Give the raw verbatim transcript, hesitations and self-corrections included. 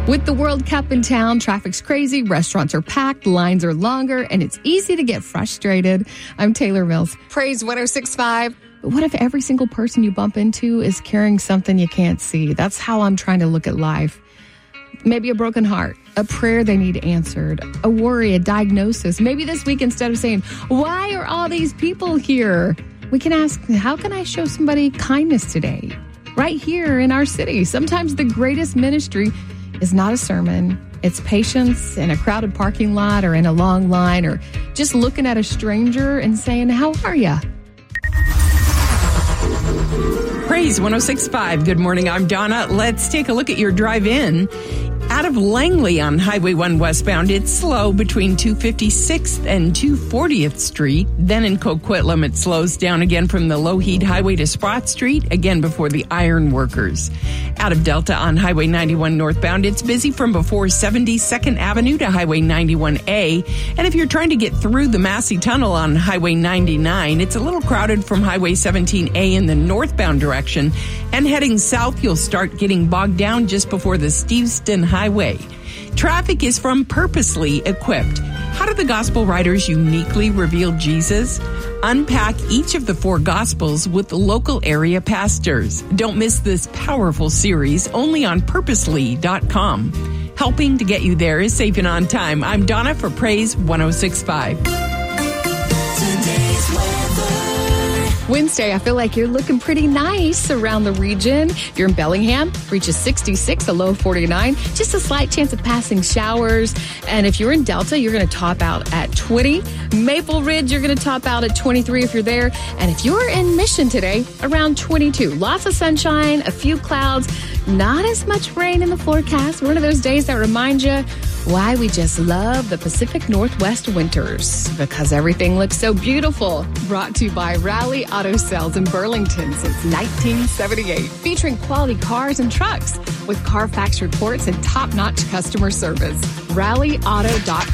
With the World Cup in town, traffic's crazy, restaurants are packed, lines are longer, and it's easy to get frustrated. I'm Taylor Mills. Praise one oh six point five. But what if every single person you bump into is carrying something you can't see? That's how I'm trying to look at life. Maybe a broken heart, a prayer they need answered, a worry, a diagnosis. Maybe this week, instead of saying, why are all these people here? We can ask, how can I show somebody kindness today? Right here in our city. Sometimes the greatest ministry is not a sermon. It's patience in a crowded parking lot or in a long line or just looking at a stranger and saying, how are you? Praise one oh six point five. Good morning. I'm Donna. Let's take a look at your drive-in. Out of Langley on Highway one westbound, it's slow between two fifty-sixth and two fortieth Street. Then in Coquitlam, it slows down again from the Lougheed Highway to Sprott Street, again before the Iron Workers. Out of Delta on Highway ninety-one northbound, it's busy from before seventy-second Avenue to Highway ninety-one A. And if you're trying to get through the Massey Tunnel on Highway ninety-nine, it's a little crowded from Highway seventeen A in the northbound direction. And heading south, you'll start getting bogged down just before the Steveston Highway. Traffic is from Purposely Equipped. How do the gospel writers uniquely reveal Jesus? Unpack each of the four gospels with local area pastors. Don't miss this powerful series only on purposely dot com. Helping to get you there is Safe and On Time. I'm Donna for Praise one oh six point five. Wednesday, I feel like you're looking pretty nice around the region. If you're in Bellingham, reaches sixty-six, a low of forty-nine. Just a slight chance of passing showers. And if you're in Delta, you're going to top out at twenty. Maple Ridge, you're going to top out at twenty-three if you're there. And if you're in Mission today, around twenty-two. Lots of sunshine, a few clouds, not as much rain in the forecast. One of those days that remind you why we just love the Pacific Northwest winters, because everything looks so beautiful. Brought to you by Rally Auto Sales in Burlington since nineteen seventy-eight, featuring quality cars and trucks with Carfax reports and top-notch customer service. rally auto dot